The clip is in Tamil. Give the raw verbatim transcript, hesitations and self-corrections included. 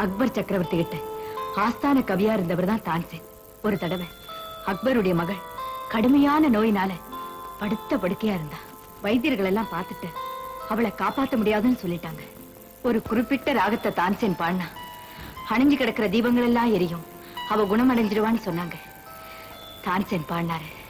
அக்பர் சக்கரவர்த்தி கிட்ட ஆஸ்தான கவியா இருந்தவர் தான் தான்சேன். ஒரு தடவை அக்பருடைய மகள் கடுமையான நோயினால படுத்த படுக்கையா இருந்தா. வைத்தியர்கள் எல்லாம் பார்த்துட்டு அவளை காப்பாற்ற முடியாதுன்னு சொல்லிட்டாங்க. ஒரு குறிப்பிட்ட ராகத்தை தான்சேன் பாடினா அணைஞ்சு கிடக்கிற தீபங்கள் எல்லாம் எரியும், அவ குணமடைஞ்சிடுவான்னு சொன்னாங்க. தான்சேன் பாடினாரு.